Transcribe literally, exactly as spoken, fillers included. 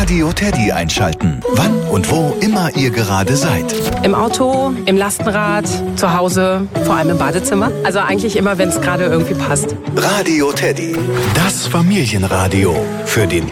Radio Teddy einschalten. Wann und wo immer ihr gerade seid. Im Auto, im Lastenrad, zu Hause, vor allem im Badezimmer. Also eigentlich immer, wenn es gerade irgendwie passt. Radio Teddy, das Familienradio für den